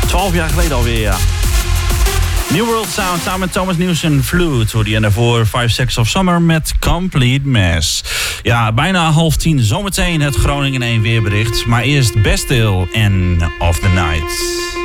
12 jaar geleden alweer, ja. New World Sound samen met Thomas Nieuws en Flute. Hoorde je en daarvoor 5 Seconds of Summer met Complete Mess. Ja, bijna 9:30 zometeen het Groningen 1 weerbericht. Maar eerst Bastille, End of the Night.